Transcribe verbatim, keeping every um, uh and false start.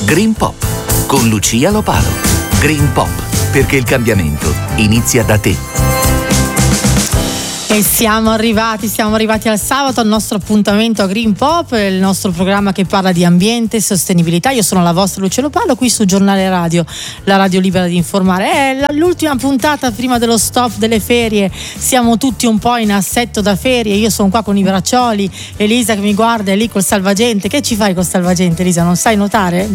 Green Pop con Lucia Lopalo. Green Pop, perché il cambiamento inizia da te. E siamo arrivati, siamo arrivati al sabato, al nostro appuntamento a Green Pop, il nostro programma che parla di ambiente e sostenibilità. Io sono la vostra Lucia Lopalo, qui su Giornale Radio, la radio libera di informare. È l'ultima puntata prima dello stop delle ferie, siamo tutti un po' in assetto da ferie. Io sono qua con i braccioli, Elisa che mi guarda è lì col salvagente. Che ci fai col salvagente, Elisa? Non sai nuotare?